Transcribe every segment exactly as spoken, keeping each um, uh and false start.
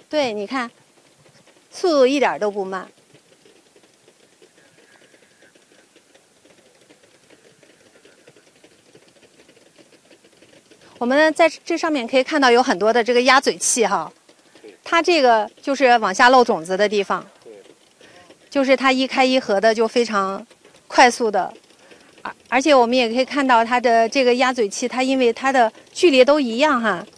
对，你看，速度一点都不慢。我们在这上面可以看到有很多的这个鸭嘴器哈，它这个就是往下漏种子的地方，就是它一开一合的就非常快速的，而而且我们也可以看到它的这个鸭嘴器，它因为它的距离都一样哈。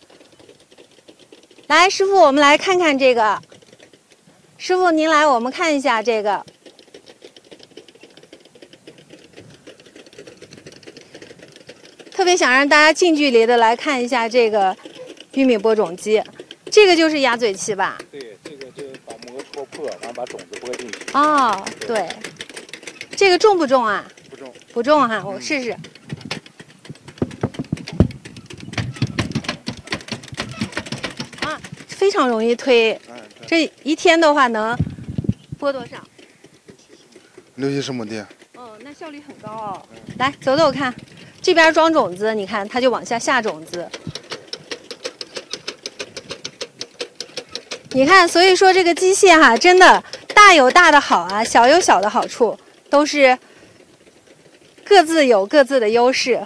来，师傅，我们来看看这个。师傅，您来，我们看一下这个。特别想让大家近距离的来看一下这个玉米播种机，这个就是鸭嘴器吧？ 对，这个就是把膜戳破，然后把种子播进去。 哦，对，这个重不重啊？ 不重， 不重哈，我试试。啊，非常容易推，这一天的话能播多少？ 六七十亩地。 哦，那效率很高哦。来，走走看。这边装种子，你看它就往下下种子。你看，所以说这个机械哈，真的大有大的好啊，小有小的好处，都是各自有各自的优势。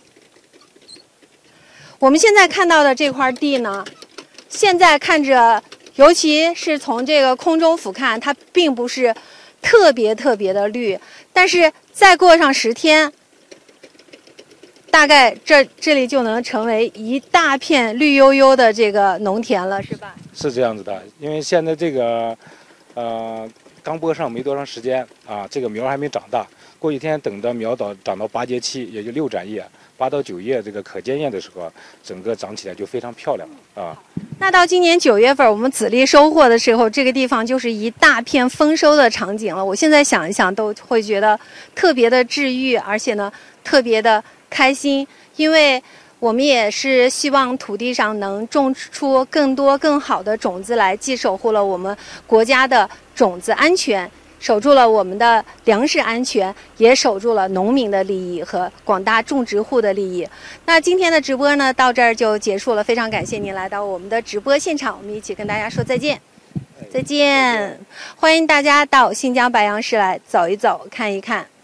我们现在看到的这块地呢，现在看着，尤其是从这个空中俯瞰，它并不是特别特别的绿，但是再过上十天。大概这这里就能成为一大片绿油油的这个农田了，是吧？ 是这样子的，因为现在这个，呃，刚播上没多长时间啊，这个苗还没长大，过几天等到苗长长到八节期，也就六展叶，八到九叶这个可见叶的时候，整个长起来就非常漂亮啊。 那到今年九月份，我们籽粒收获的时候，这个地方就是一大片丰收的场景了。我现在想一想，都会觉得特别的治愈，而且呢，特别的开心，因为我们也是希望土地上能种出更多更好的种子来，既守护了我们国家的种子安全，守住了我们的粮食安全，也守住了农民的利益和广大种植户的利益。那今天的直播呢，到这儿就结束了，非常感谢您来到我们的直播现场，我们一起跟大家说再见。再见，欢迎大家到新疆白杨市来走一走，看一看。